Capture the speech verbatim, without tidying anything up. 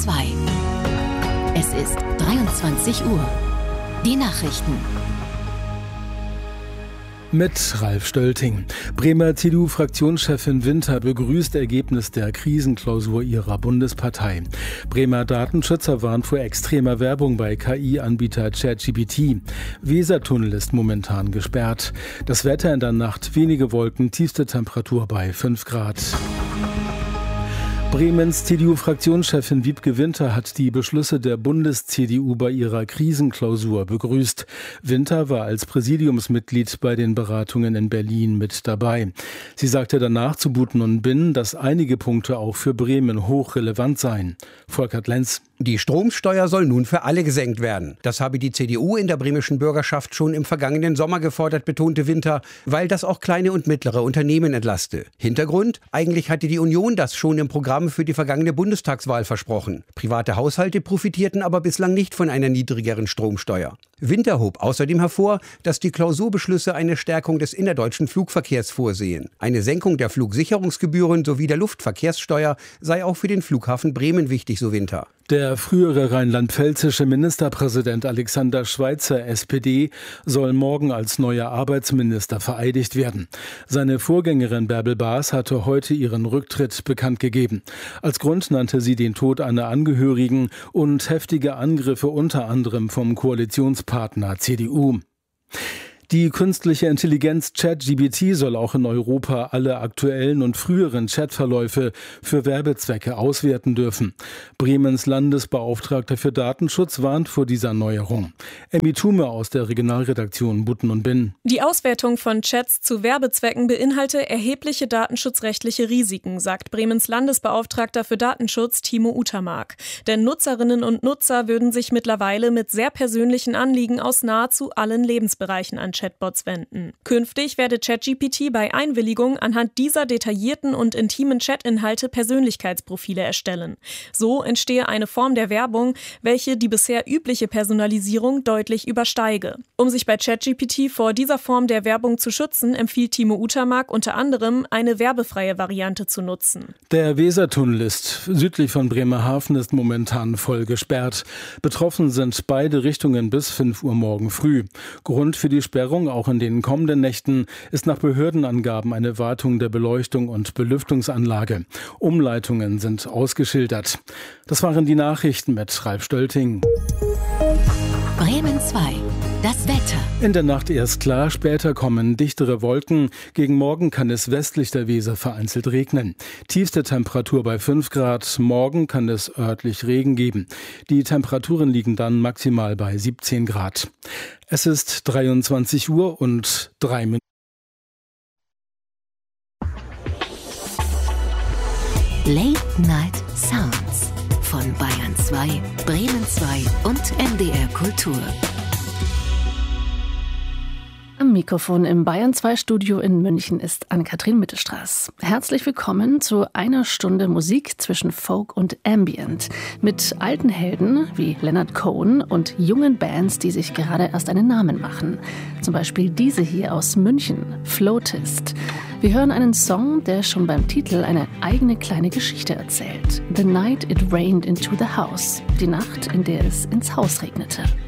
zwei. Es ist dreiundzwanzig Uhr. Die Nachrichten. Mit Ralf Stölting. Bremer C D U-Fraktionschefin Winter begrüßt Ergebnis der Krisenklausur ihrer Bundespartei. Bremer Datenschützer warnt vor extremer Werbung bei K I-Anbieter ChatGPT. Wesertunnel ist momentan gesperrt. Das Wetter in der Nacht wenige Wolken, tiefste Temperatur bei fünf Grad. Bremens C D U-Fraktionschefin Wiebke Winter hat die Beschlüsse der Bundes-C D U bei ihrer Krisenklausur begrüßt. Winter war als Präsidiumsmitglied bei den Beratungen in Berlin mit dabei. Sie sagte danach zu Buten und Binn, dass einige Punkte auch für Bremen hochrelevant seien. Volkert Lenz. Die Stromsteuer soll nun für alle gesenkt werden. Das habe die C D U in der bremischen Bürgerschaft schon im vergangenen Sommer gefordert, betonte Winter, weil das auch kleine und mittlere Unternehmen entlaste. Hintergrund? Eigentlich hatte die Union das schon im Programm für die vergangene Bundestagswahl versprochen. Private Haushalte profitierten aber bislang nicht von einer niedrigeren Stromsteuer. Winter hob außerdem hervor, dass die Klausurbeschlüsse eine Stärkung des innerdeutschen Flugverkehrs vorsehen. Eine Senkung der Flugsicherungsgebühren sowie der Luftverkehrssteuer sei auch für den Flughafen Bremen wichtig, so Winter. Der frühere rheinland-pfälzische Ministerpräsident Alexander Schweitzer, S P D, soll morgen als neuer Arbeitsminister vereidigt werden. Seine Vorgängerin Bärbel Baas hatte heute ihren Rücktritt bekannt gegeben. Als Grund nannte sie den Tod einer Angehörigen und heftige Angriffe unter anderem vom Koalitionspartner C D U. Die künstliche Intelligenz ChatGPT soll auch in Europa alle aktuellen und früheren Chatverläufe für Werbezwecke auswerten dürfen. Bremens Landesbeauftragter für Datenschutz warnt vor dieser Neuerung. Emmy Thume aus der Regionalredaktion Buten und Binn. Die Auswertung von Chats zu Werbezwecken beinhalte erhebliche datenschutzrechtliche Risiken, sagt Bremens Landesbeauftragter für Datenschutz Timo Utermark. Denn Nutzerinnen und Nutzer würden sich mittlerweile mit sehr persönlichen Anliegen aus nahezu allen Lebensbereichen an Chatbots wenden. Künftig werde ChatGPT bei Einwilligung anhand dieser detaillierten und intimen Chatinhalte Persönlichkeitsprofile erstellen. So entstehe eine Form der Werbung, welche die bisher übliche Personalisierung deutlich übersteige. Um sich bei ChatGPT vor dieser Form der Werbung zu schützen, empfiehlt Timo Utermark unter anderem, eine werbefreie Variante zu nutzen. Der Wesertunnel ist südlich von Bremerhaven ist momentan voll gesperrt. Betroffen sind beide Richtungen bis fünf Uhr morgen früh. Grund für die Sperrung auch in den kommenden Nächten ist nach Behördenangaben eine Wartung der Beleuchtung und Belüftungsanlage. Umleitungen sind ausgeschildert. Das waren die Nachrichten mit Ralf Stölting. Bremen zwei. Das Wetter. In der Nacht erst klar, später kommen dichtere Wolken. Gegen Morgen kann es westlich der Weser vereinzelt regnen. Tiefste Temperatur bei fünf Grad. Morgen kann es örtlich Regen geben. Die Temperaturen liegen dann maximal bei siebzehn Grad. Es ist dreiundzwanzig Uhr und drei Minuten. Late Night Sounds von Bayern zwei, Bremen zwei und M D R Kultur. Am Mikrofon im Bayern zwei Studio in München ist Ann-Kathrin Mittelstraß. Herzlich willkommen zu einer Stunde Musik zwischen Folk und Ambient. Mit alten Helden wie Leonard Cohen und jungen Bands, die sich gerade erst einen Namen machen. Zum Beispiel diese hier aus München, Floatist. Wir hören einen Song, der schon beim Titel eine eigene kleine Geschichte erzählt. The Night It Rained Into the House. Die Nacht, in der es ins Haus regnete.